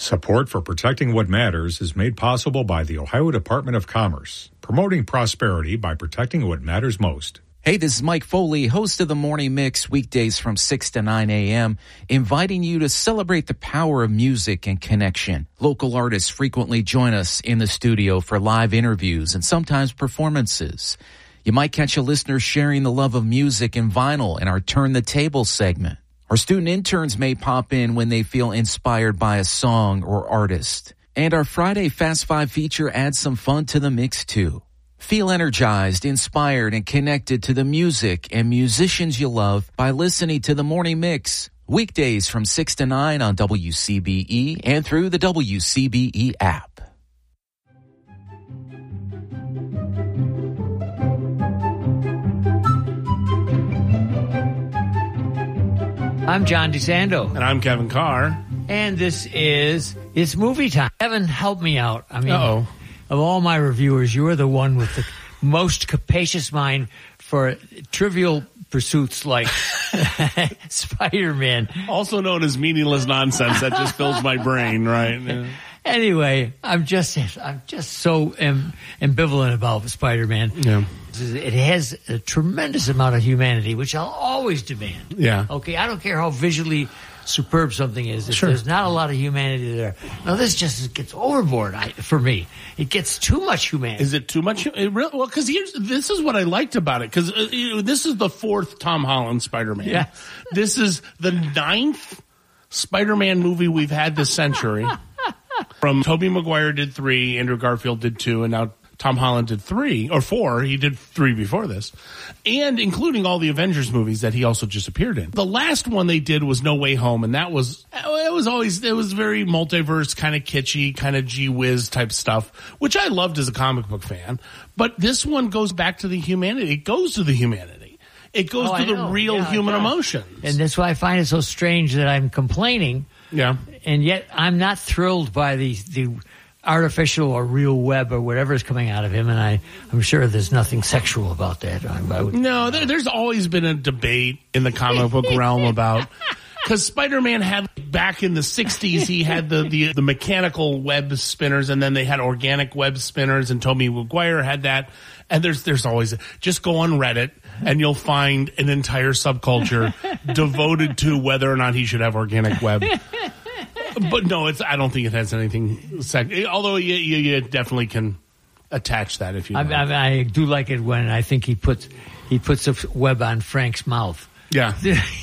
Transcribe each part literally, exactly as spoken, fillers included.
Support for Protecting What Matters is made possible by the Ohio Department of Commerce, promoting prosperity by protecting what matters most. Hey, this is Mike Foley, host of the Morning Mix, weekdays from six to nine a.m., inviting you to celebrate the power of music and connection. Local artists frequently join us in the studio for live interviews and sometimes performances. You might catch a listener sharing the love of music and vinyl in our Turn the Table segment. Our student interns may pop in when they feel inspired by a song or artist. And our Friday Fast Five feature adds some fun to the mix, too. Feel energized, inspired, and connected to the music and musicians you love by listening to the Morning Mix. Weekdays from six to nine on W C B E and through the W C B E app. I'm John DeSando. And I'm Kevin Carr. And this is, it's movie time. Kevin, help me out. I mean, Uh-oh. Of all my reviewers, you are the one with the most capacious mind for trivial pursuits like Spider-Man. Also known as meaningless nonsense that just fills my brain, right? Yeah. Anyway, I'm just, I'm just so am, ambivalent about Spider-Man. Yeah. It has a tremendous amount of humanity, which I'll always demand. Yeah. Okay, I don't care how visually superb something is. If Sure. there's not a lot of humanity there. Now, this just gets overboard I, for me. It gets too much humanity. Is it too much? It really, well, because here's this is what I liked about it. Because uh, you know, this is the fourth Tom Holland Spider-Man. Yeah. This is the ninth Spider-Man movie we've had this century. From Tobey Maguire did three, Andrew Garfield did two, and now Tom Holland did three, or four. He did three before this. And including all the Avengers movies that he also just appeared in. The last one they did was No Way Home, and that was, it was always, it was very multiverse, kind of kitschy, kind of gee whiz type stuff, which I loved as a comic book fan. But this one goes back to the humanity. It goes to the humanity. It goes Oh, to I the know. real Yeah, human yeah. emotions. And that's why I find it so strange that I'm complaining. Yeah. And yet I'm not thrilled by the, the artificial or real web or whatever is coming out of him. And I, I'm sure there's nothing sexual about that. I, I would, No, there, there's always been a debate in the comic book realm about, because Spider-Man had, back in the sixties, he had the, the, the mechanical web spinners, and then they had organic web spinners, and Tobey Maguire had that. And there's, there's always, just go on Reddit and you'll find an entire subculture devoted to whether or not he should have organic web. But no, it's, I don't think it has anything sex, although you, you, you definitely can attach that if you I, want. I, I do like it when I think he puts, he puts a web on Frank's mouth. Yeah.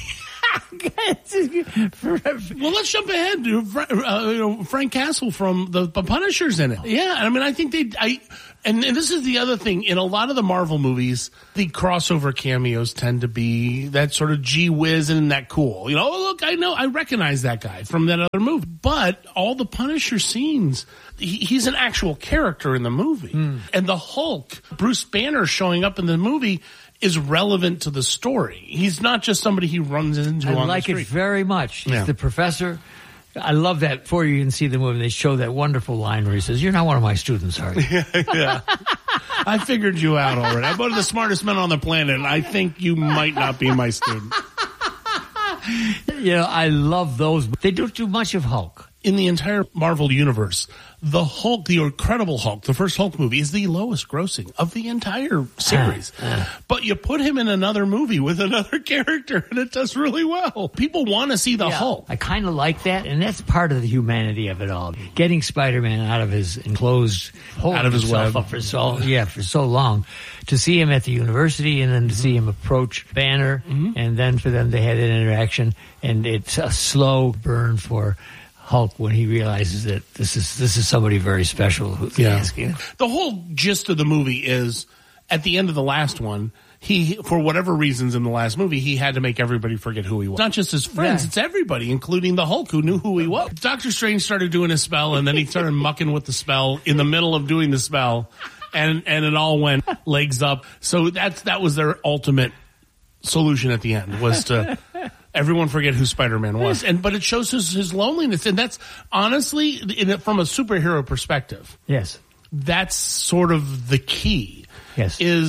Well, let's jump ahead. Uh, you know, Frank Castle from the, the Punisher's in it. Yeah, I mean, I think they. I and, and this is the other thing. In a lot of the Marvel movies, the crossover cameos tend to be that sort of gee whiz and that cool. You know, oh, look, I know, I recognize that guy from that other movie. But all the Punisher scenes, he, he's an actual character in the movie, mm. and the Hulk, Bruce Banner, showing up in the movie is relevant to the story. He's not just somebody he runs into I on like the street. it very much. He's Yeah. the professor. I love that. Before you can see the movie, they show that wonderful line where he says, "You're not one of my students, are you?" Yeah. I figured you out already. I'm one of the smartest men on the planet, and I think you might not be my student. You know, I love those. They don't do much of Hulk. In the entire Marvel universe, the Hulk, the Incredible Hulk, the first Hulk movie, is the lowest grossing of the entire series. Uh, uh. But you put him in another movie with another character, and it does really well. People want to see the yeah, Hulk. I kind of like that, and that's part of the humanity of it all. Getting Spider-Man out of his enclosed, out of his himself web. up for so yeah for so long, to see him at the university, and then to mm-hmm. see him approach Banner, mm-hmm. and then for them to have that interaction, and it's a slow burn for Hulk when he realizes that this is this is somebody very special who's yeah. asking. The whole gist of the movie is, at the end of the last one, he, for whatever reasons in the last movie, he had to make everybody forget who he was. Not just his friends, yeah. it's everybody, including the Hulk, who knew who he was. Doctor Strange started doing his spell, and then he started mucking with the spell in the middle of doing the spell, and, and it all went legs up. So that's that was their ultimate solution at the end, was to everyone forget who Spider-Man was. And but it shows his, his loneliness, and that's honestly, in it, from a superhero perspective, yes, that's sort of the key. Yes, is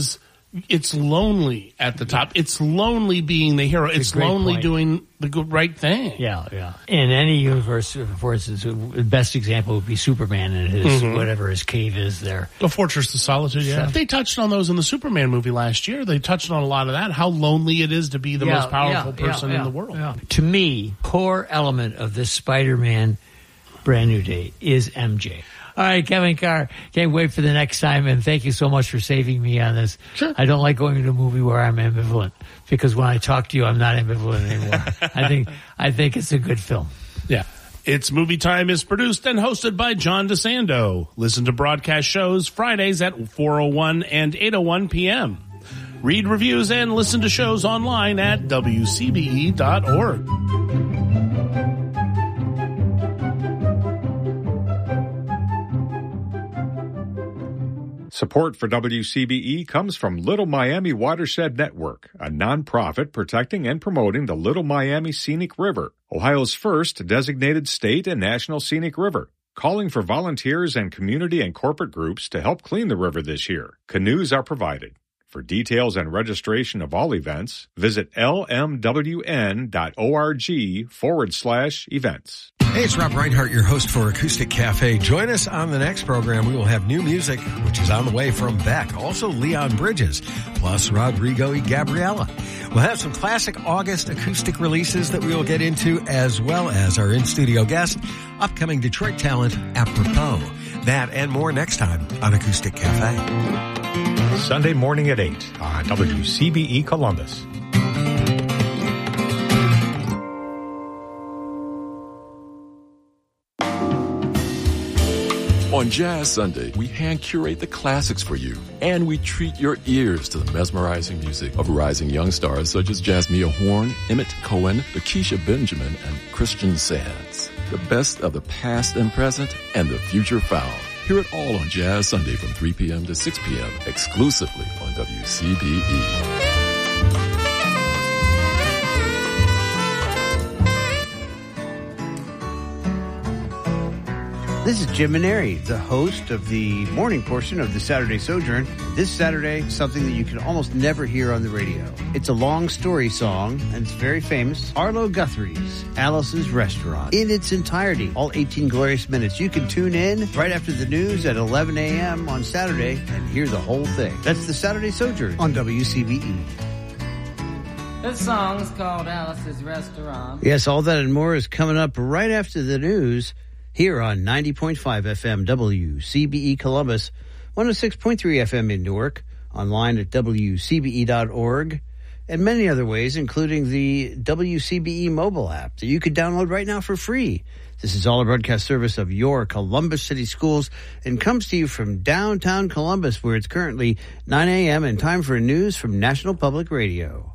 it's lonely at the top. It's lonely being the hero. It's lonely point. doing the good, right thing. Yeah, yeah. In any universe, for instance, the best example would be Superman and his mm-hmm. whatever his cave is there. The Fortress of Solitude, yeah. So, they touched on those in the Superman movie last year. They touched on a lot of that, how lonely it is to be the yeah, most powerful yeah, person yeah, in yeah, the world. Yeah. To me, core element of this Spider-Man Brand New Day is M J. All right, Kevin Carr, can't wait for the next time, and thank you so much for saving me on this. Sure. I don't like going to a movie where I'm ambivalent, because when I talk to you, I'm not ambivalent anymore. I think I think it's a good film. Yeah. It's Movie Time is produced and hosted by John DeSando. Listen to broadcast shows Fridays at four oh one and eight oh one p.m. Read reviews and listen to shows online at W C B E dot org. Support for W C B E comes from Little Miami Watershed Network, a nonprofit protecting and promoting the Little Miami Scenic River, Ohio's first designated state and national scenic river, calling for volunteers and community and corporate groups to help clean the river this year. Canoes are provided. For details and registration of all events, visit lmwn.org forward slash events. Hey, it's Rob Reinhart, your host for Acoustic Cafe. Join us on the next program. We will have new music, which is on the way from Beck. Also, Leon Bridges, plus Rodrigo y Gabriela. We'll have some classic August acoustic releases that we will get into, as well as our in-studio guest, upcoming Detroit talent, Apropos. That and more next time on Acoustic Cafe. Sunday morning at eight on W C B E Columbus. On Jazz Sunday, we hand-curate the classics for you, and we treat your ears to the mesmerizing music of rising young stars such as Jasmia Horn, Emmett Cohen, Lakeisha Benjamin, and Christian Sands. The best of the past and present, and the future found. Hear it all on Jazz Sunday from three p.m. to six p.m. exclusively on W C B E. This is Jim Maneri, the host of the morning portion of the Saturday Sojourn. This Saturday, something that you can almost never hear on the radio. It's a long story song, and it's very famous. Arlo Guthrie's Alice's Restaurant. In its entirety, all eighteen glorious minutes. You can tune in right after the news at eleven a.m. on Saturday and hear the whole thing. That's the Saturday Sojourn on W C B E. This song is called Alice's Restaurant. Yes, all that and more is coming up right after the news. Here on ninety point five F M W C B E Columbus, one oh six point three F M in Newark, online at W C B E dot org, and many other ways, including the W C B E mobile app that you could download right now for free. This is all a broadcast service of your Columbus City Schools and comes to you from downtown Columbus, where it's currently nine a.m. and time for news from National Public Radio.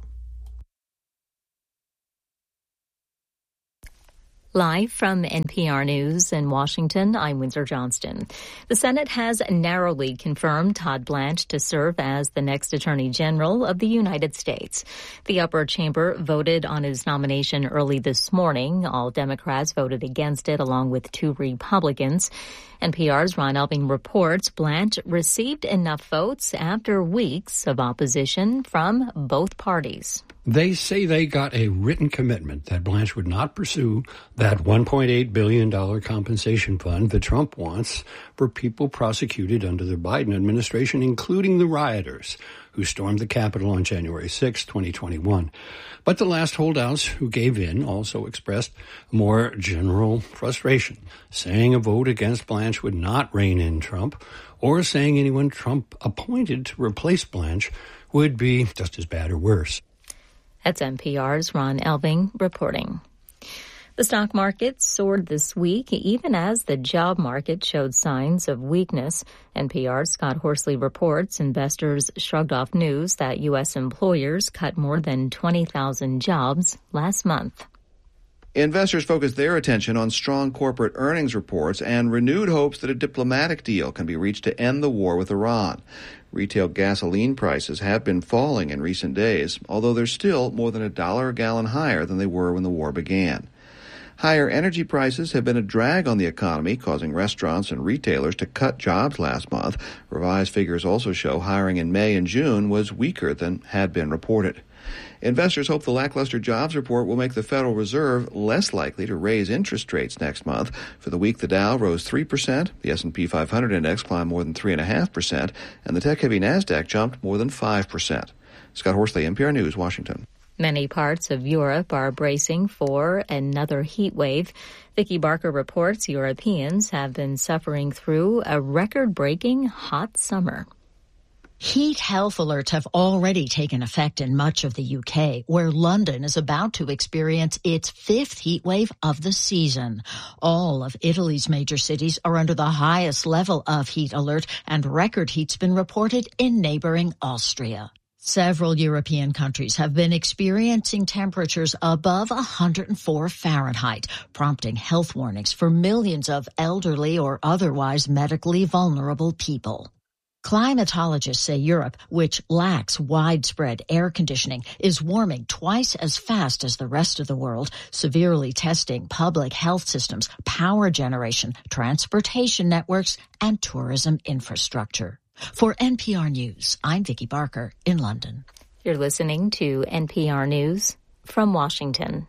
Live from N P R News in Washington, I'm Windsor Johnston. The Senate has narrowly confirmed Todd Blanche to serve as the next Attorney General of the United States. The upper chamber voted on his nomination early this morning. All Democrats voted against it, along with two Republicans. N P R's Ron Elving reports Blanche received enough votes after weeks of opposition from both parties. They say they got a written commitment that Blanche would not pursue that one point eight billion dollars compensation fund that Trump wants for people prosecuted under the Biden administration, including the rioters who stormed the Capitol on January sixth, twenty twenty-one. But the last holdouts who gave in also expressed more general frustration, saying a vote against Blanche would not rein in Trump, or saying anyone Trump appointed to replace Blanche would be just as bad or worse. That's N P R's Ron Elving reporting. The stock market soared this week, even as the job market showed signs of weakness. N P R's Scott Horsley reports investors shrugged off news that U S employers cut more than twenty thousand jobs last month. Investors focused their attention on strong corporate earnings reports and renewed hopes that a diplomatic deal can be reached to end the war with Iran. Retail gasoline prices have been falling in recent days, although they're still more than a dollar a gallon higher than they were when the war began. Higher energy prices have been a drag on the economy, causing restaurants and retailers to cut jobs last month. Revised figures also show hiring in May and June was weaker than had been reported. Investors hope the lackluster jobs report will make the Federal Reserve less likely to raise interest rates next month. For the week, the Dow rose three percent, the S and P five hundred index climbed more than three point five percent, and the tech-heavy NASDAQ jumped more than five percent. Scott Horsley, N P R News, Washington. Many parts of Europe are bracing for another heat wave. Vicki Barker reports Europeans have been suffering through a record-breaking hot summer. Heat health alerts have already taken effect in much of the U K, where London is about to experience its fifth heat wave of the season. All of Italy's major cities are under the highest level of heat alert, and record heat's been reported in neighboring Austria. Several European countries have been experiencing temperatures above one hundred four Fahrenheit, prompting health warnings for millions of elderly or otherwise medically vulnerable people. Climatologists say Europe, which lacks widespread air conditioning, is warming twice as fast as the rest of the world, severely testing public health systems, power generation, transportation networks, and tourism infrastructure. For N P R News, I'm Vicki Barker in London. You're listening to N P R News from Washington.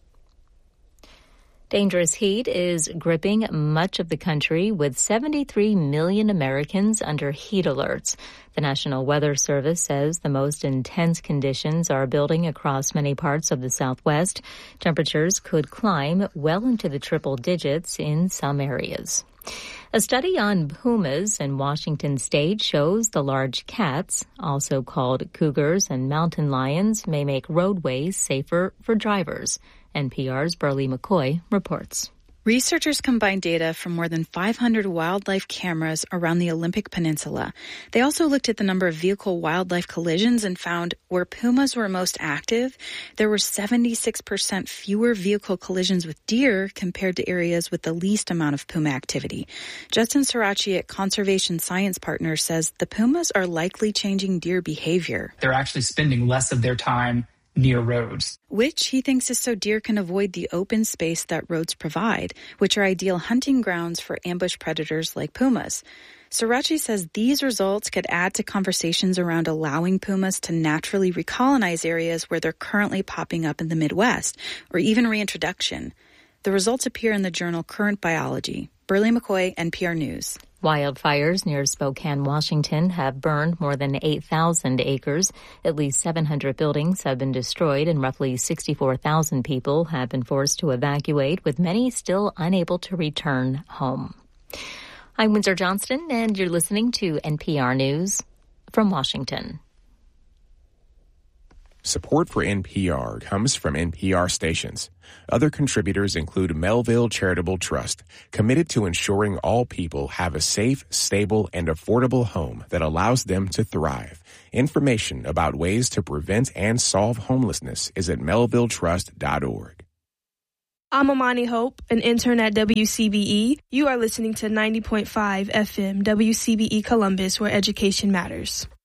Dangerous heat is gripping much of the country, with seventy-three million Americans under heat alerts. The National Weather Service says the most intense conditions are building across many parts of the Southwest. Temperatures could climb well into the triple digits in some areas. A study on pumas in Washington state shows the large cats, also called cougars and mountain lions, may make roadways safer for drivers. N P R's Burley McCoy reports. Researchers combined data from more than five hundred wildlife cameras around the Olympic Peninsula. They also looked at the number of vehicle-wildlife collisions and found where pumas were most active, there were seventy-six percent fewer vehicle collisions with deer compared to areas with the least amount of puma activity. Justin Sirachi at Conservation Science Partners says the pumas are likely changing deer behavior. They're actually spending less of their time near roads, which he thinks is so deer can avoid the open space that roads provide, which are ideal hunting grounds for ambush predators like pumas. Sirachi says these results could add to conversations around allowing pumas to naturally recolonize areas where they're currently popping up in the Midwest, or even reintroduction. The results appear in the journal Current Biology. Burley McCoy, N P R News. Wildfires near Spokane, Washington have burned more than eight thousand acres. At least seven hundred buildings have been destroyed and roughly sixty-four thousand people have been forced to evacuate, with many still unable to return home. I'm Windsor Johnston, and you're listening to N P R News from Washington. Support for N P R comes from N P R stations. Other contributors include Melville Charitable Trust, committed to ensuring all people have a safe, stable, and affordable home that allows them to thrive. Information about ways to prevent and solve homelessness is at melville trust dot org. I'm Amani Hope, an intern at W C B E. You are listening to ninety point five F M W C B E Columbus, where education matters.